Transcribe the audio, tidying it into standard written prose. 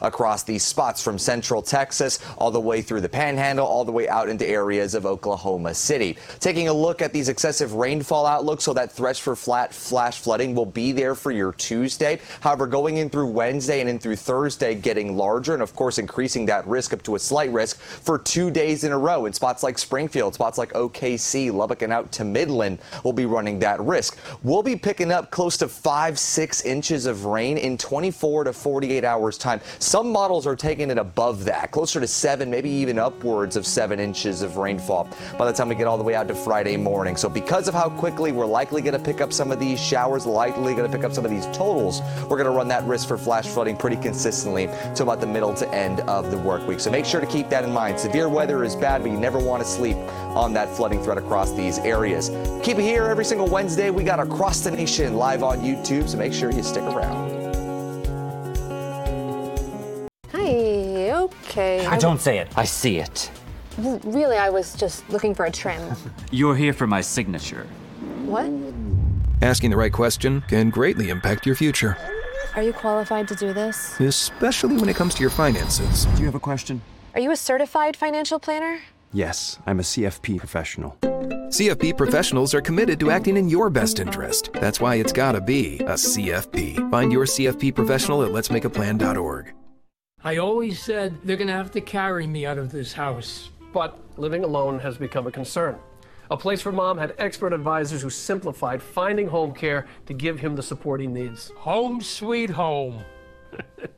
across these spots from central Texas all the way through the Panhandle, all the way out into areas of Oklahoma City. Taking a look at these excessive rainfall outlooks, so that threat for flash flooding will be there for your Tuesday. However, going in through Wednesday and in through Thursday, getting larger and, of course, increasing that risk up to a slight risk for 2 days in a row. In spots like Springfield, spots like OKC, Lubbock, and out to Midland will be running that risk. We'll be picking up close to 5-6 inches of rain in 24 to 48 hours time. Some models are taking it above that, closer to 7, maybe even upwards of 7 inches of rainfall by the time we get all the way out to Friday morning. So because of how quickly we're likely going to pick up some of these showers, likely going to pick up some of these totals, we're going to run that risk for flash flooding pretty consistently to about the middle to end of the work week. So make sure to keep that in mind. Severe weather is bad, but you never want to sleep on that flooding threat across these areas. Keep it here every single Wednesday. We got Across the Nation live on YouTube, so make sure you stick around. Hi, okay. I don't say it. I see it. Really, I was just looking for a trim. You're here for my signature. What? Asking the right question can greatly impact your future, Are you qualified to do this? especially when it comes to your finances. Do you have a question? Are you a certified financial planner? Yes, I'm a CFP professional. CFP professionals are committed to acting in your best interest. That's why it's gotta be a CFP. Find your CFP professional at letsmakeaplan.org. I always said they're going to have to carry me out of this house. But living alone has become a concern. A Place for Mom had expert advisors who simplified finding home care to give him the support he needs. Home sweet home.